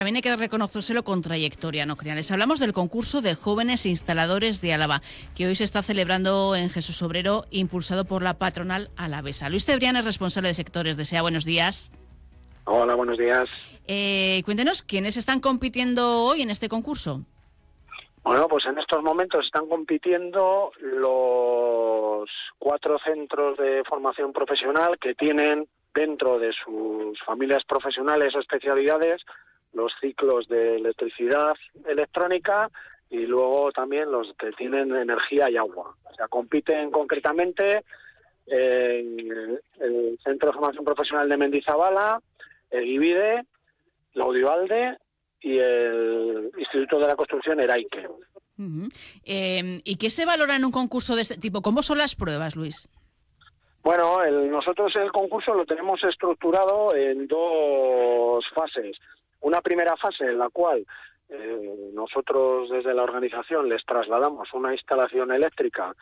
También hay que reconocérselo con trayectoria, ¿no crean? Les hablamos del concurso de jóvenes instaladores de Álava, que hoy se está celebrando en Jesús Obrero, impulsado por la patronal alavesa. Luis Cebrián es responsable de sectores de SEA. Buenos días. Hola, buenos días. Cuéntenos, ¿quiénes están compitiendo hoy en este concurso? Bueno, pues en estos momentos están compitiendo los 4 centros de formación profesional que tienen dentro de sus familias profesionales o especialidades los ciclos de electricidad electrónica y luego también los que tienen energía y agua. O sea, compiten concretamente el Centro de Formación Profesional de Mendizabala, el IBIDE, la Audivalde y el Instituto de la Construcción Eraike. Uh-huh. ¿Y qué se valora en un concurso de este tipo? ¿Cómo son las pruebas, Luis? Bueno, nosotros el concurso lo tenemos estructurado en 2 fases. Una primera fase en la cual nosotros desde la organización les trasladamos una instalación eléctrica,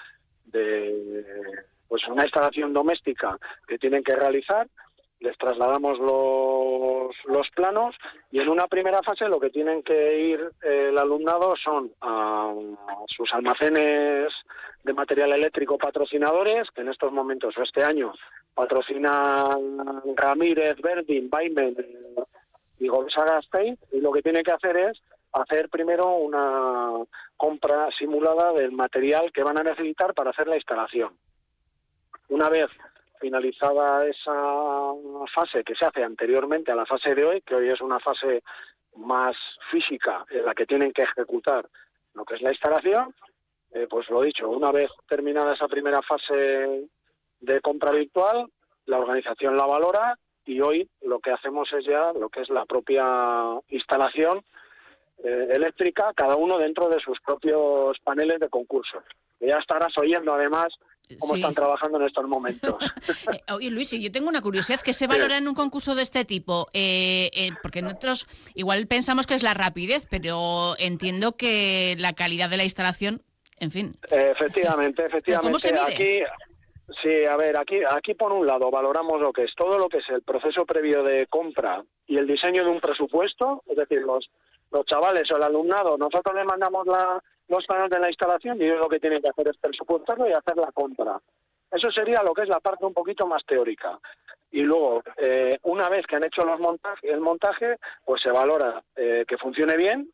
pues una instalación doméstica que tienen que realizar. Les trasladamos los planos y en una primera fase lo que tienen que ir el alumnado son a sus almacenes de material eléctrico patrocinadores, que en estos momentos o este año patrocinan Ramírez, Verdin, Baimen y Golsa Gasteiz, y lo que tienen que hacer es hacer primero una compra simulada del material que van a necesitar para hacer la instalación. Una vez finalizada esa fase que se hace anteriormente a la fase de hoy, que hoy es una fase más física en la que tienen que ejecutar lo que es la instalación, pues lo dicho, una vez terminada esa primera fase de compra virtual, la organización la valora y hoy lo que hacemos es ya lo que es la propia instalación eléctrica, cada uno dentro de sus propios paneles de concurso. Ya estarás oyendo además cómo están trabajando en estos momentos. Oye, Luis, yo tengo una curiosidad. ¿Qué se valora en un concurso de este tipo? Porque nosotros igual pensamos que es la rapidez, pero entiendo que la calidad de la instalación, en fin. Efectivamente. ¿Cómo se mide? Aquí por un lado valoramos lo que es todo lo que es el proceso previo de compra y el diseño de un presupuesto, es decir, los chavales o el alumnado, nosotros les mandamos los planos de la instalación y ellos lo que tienen que hacer es presupuestarlo y hacer la compra. Eso sería lo que es la parte un poquito más teórica. Y luego, una vez que han hecho el montaje, pues se valora que funcione bien,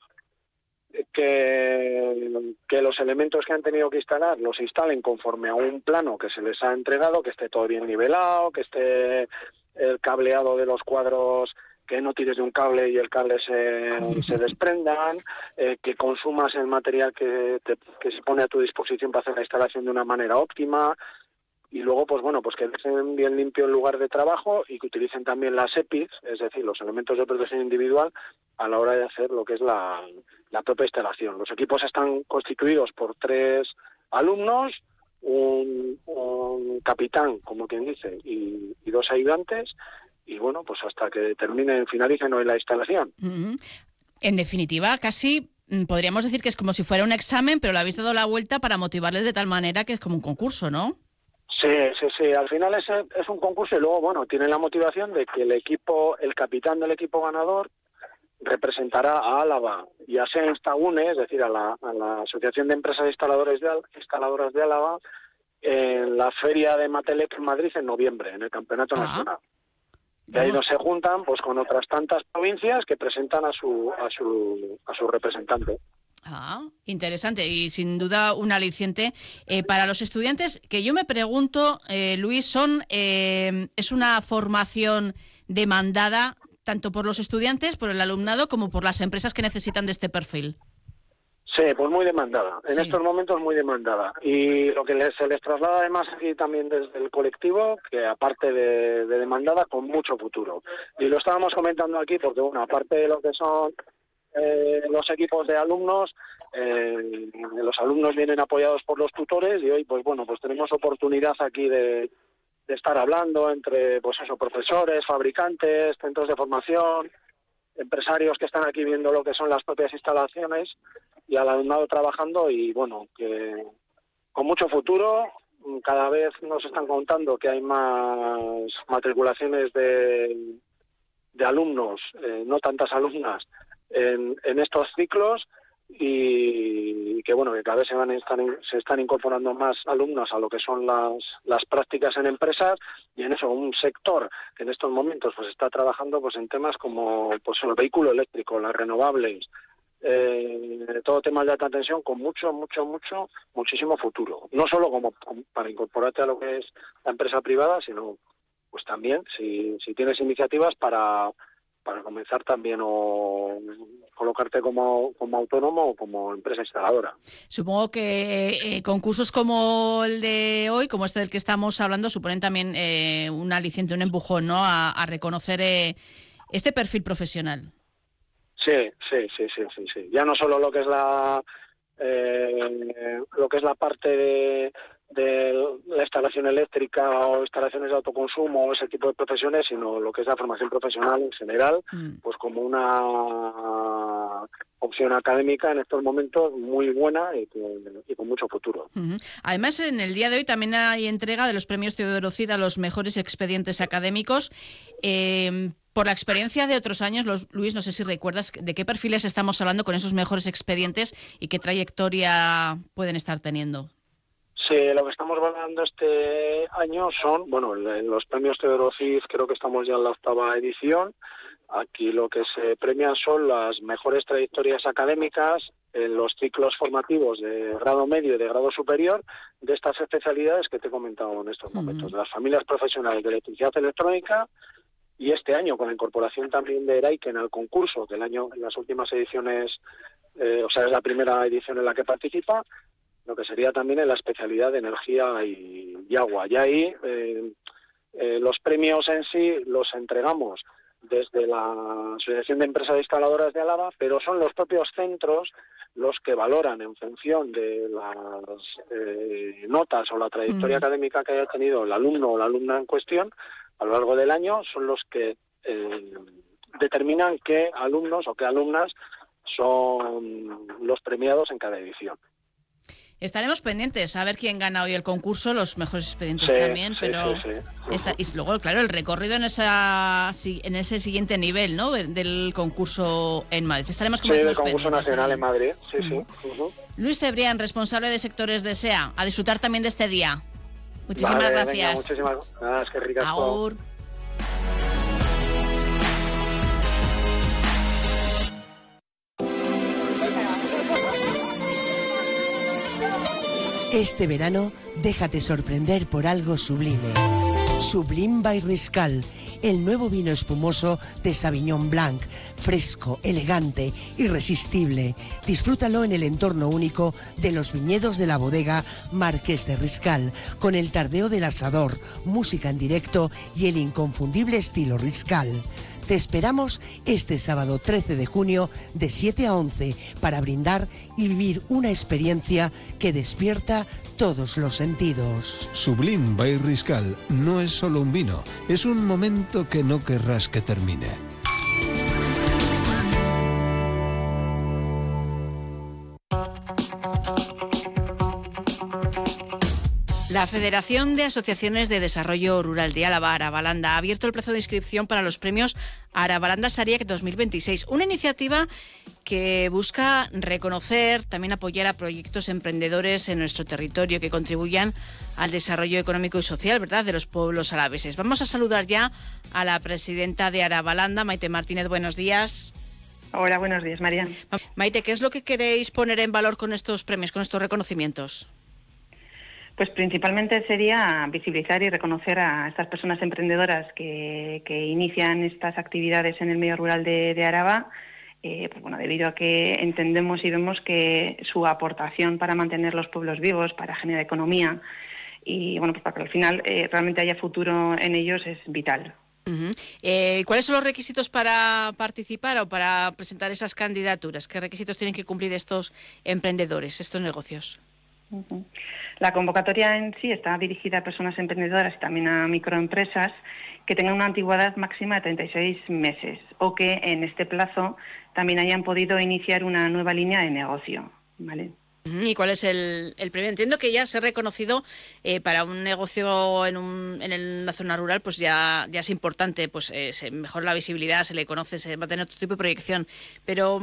que los elementos que han tenido que instalar los instalen conforme a un plano que se les ha entregado, que esté todo bien nivelado, que esté el cableado de los cuadros, que no tires de un cable y el cable se desprendan, que consumas el material que se pone a tu disposición para hacer la instalación de una manera óptima. Y luego, pues bueno, pues que dejen bien limpio el lugar de trabajo y que utilicen también las EPIs, es decir, los elementos de protección individual, a la hora de hacer lo que es la propia instalación. Los equipos están constituidos por 3 alumnos, un capitán, como quien dice, y 2 ayudantes, y bueno, pues hasta que finalicen hoy la instalación. Uh-huh. En definitiva, casi podríamos decir que es como si fuera un examen, pero le habéis dado la vuelta para motivarles de tal manera que es como un concurso, ¿no? Sí. Al final es un concurso y luego, bueno, tiene la motivación de que el capitán del equipo ganador representará a Álava y a SENSTAUNE, es decir, a la Asociación de Empresas Instaladoras de Álava, en la Feria de Matelec en Madrid en noviembre, en el Campeonato Nacional. De ahí se juntan pues con otras tantas provincias que presentan a su representante. Interesante y sin duda un aliciente para los estudiantes, que yo me pregunto, Luis, es una formación demandada tanto por los estudiantes, por el alumnado, como por las empresas que necesitan de este perfil. Sí, pues muy demandada, en estos momentos muy demandada. Y lo que se les traslada además aquí también desde el colectivo, que aparte de demandada, con mucho futuro. Y lo estábamos comentando aquí porque, bueno, aparte de lo que son los equipos de alumnos, los alumnos vienen apoyados por los tutores y hoy, pues bueno, pues tenemos oportunidad aquí de estar hablando entre, pues eso, profesores, fabricantes, centros de formación, empresarios que están aquí viendo lo que son las propias instalaciones y al alumnado trabajando y bueno, que con mucho futuro. Cada vez nos están contando que hay más matriculaciones de alumnos, no tantas alumnas, en estos ciclos, y que bueno, que cada vez se están incorporando más alumnos a lo que son las prácticas en empresas, y en eso un sector que en estos momentos pues está trabajando pues en temas como pues el vehículo eléctrico, las renovables, todo temas de alta tensión con muchísimo futuro, no solo como para incorporarte a lo que es la empresa privada, sino pues también si tienes iniciativas para comenzar también o colocarte como autónomo o como empresa instaladora. Supongo que concursos como el de hoy, como este del que estamos hablando, suponen también un aliciente, un empujón, ¿no?, a reconocer este perfil profesional. Sí. Ya no solo lo que es la parte de la instalación eléctrica o instalaciones de autoconsumo o ese tipo de profesiones, sino lo que es la formación profesional en general, pues como una opción académica en estos momentos muy buena y con mucho futuro. Además, en el día de hoy también hay entrega de los premios Teodoro Cid a los mejores expedientes académicos. Por la experiencia de otros años, Luis, no sé si recuerdas de qué perfiles estamos hablando con esos mejores expedientes y qué trayectoria pueden estar teniendo. Sí, lo que estamos valorando este año son, los premios Teodoro Cid, creo que estamos ya en la 8ª edición. Aquí lo que se premian son las mejores trayectorias académicas en los ciclos formativos de grado medio y de grado superior de estas especialidades que te he comentado en estos momentos, de las familias profesionales de electricidad electrónica. Y este año, con la incorporación también de Eraiken al concurso, que en las últimas ediciones, es la primera edición en la que participa, lo que sería también en la especialidad de energía y agua. Y ahí los premios en sí los entregamos desde la Asociación de Empresas Instaladoras de Álava, pero son los propios centros los que valoran en función de las notas o la trayectoria académica que haya tenido el alumno o la alumna en cuestión a lo largo del año, son los que determinan qué alumnos o qué alumnas son los premiados en cada edición. Estaremos pendientes a ver quién gana hoy el concurso, los mejores expedientes también, pero y luego, claro, el recorrido en ese siguiente nivel, ¿no?, del concurso en Madrid. Estaremos del concurso nacional en Madrid. Luis Cebrián, responsable de sectores de SEA, a disfrutar también de este día. Muchísimas gracias. Venga, muchísimas gracias. Qué ricas. Agur. Este verano, déjate sorprender por algo sublime. Sublime by Riscal, el nuevo vino espumoso de Sauvignon Blanc, fresco, elegante, irresistible. Disfrútalo en el entorno único de los viñedos de la bodega Marqués de Riscal, con el tardeo del asador, música en directo y el inconfundible estilo Riscal. Te esperamos este sábado 13 de junio de 7 a 11 para brindar y vivir una experiencia que despierta todos los sentidos. Sublime by Riscal no es solo un vino, es un momento que no querrás que termine. La Federación de Asociaciones de Desarrollo Rural de Álava, Arabalanda, ha abierto el plazo de inscripción para los premios Arabalanda Sariak 2026, una iniciativa que busca reconocer, también apoyar a proyectos emprendedores en nuestro territorio que contribuyan al desarrollo económico y social, ¿verdad?, de los pueblos alaveses. Vamos a saludar ya a la presidenta de Arabalanda, Maite Martínez. Buenos días. Hola, buenos días, Marian. Maite, ¿qué es lo que queréis poner en valor con estos premios, con estos reconocimientos? Pues principalmente sería visibilizar y reconocer a estas personas emprendedoras que inician estas actividades en el medio rural de Araba, debido a que entendemos y vemos que su aportación para mantener los pueblos vivos, para generar economía y pues para que al final realmente haya futuro en ellos es vital. ¿Cuáles son los requisitos para participar o para presentar esas candidaturas? ¿Qué requisitos tienen que cumplir estos emprendedores, estos negocios? La convocatoria en sí está dirigida a personas emprendedoras y también a microempresas que tengan una antigüedad máxima de 36 meses o que en este plazo también hayan podido iniciar una nueva línea de negocio, ¿vale? ¿Y cuál es el premio? Entiendo que ya se ha reconocido para un negocio en la zona rural, pues ya es importante, pues se mejora la visibilidad, se le conoce, se va a tener otro tipo de proyección. Pero